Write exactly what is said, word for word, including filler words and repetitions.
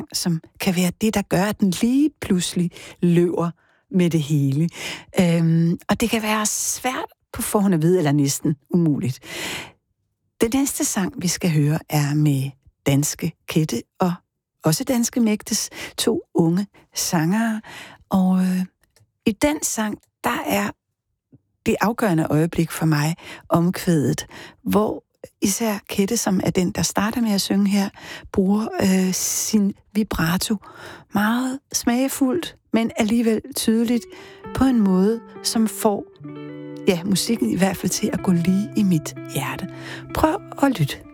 sang, som kan være det, der gør, at den lige pludselig løber med det hele. Øhm, og det kan være svært på forhånd at vide, eller næsten umuligt. Den næste sang, vi skal høre, er med danske Kette og også danske Mægtes, to unge sangere. Og øh, i den sang, der er det afgørende øjeblik for mig omkvædet, hvor især Kette, som er den, der starter med at synge her, bruger øh, sin vibrato meget smagfuldt, men alligevel tydeligt på en måde, som får ja, musikken i hvert fald til at gå lige i mit hjerte. Prøv at lytte.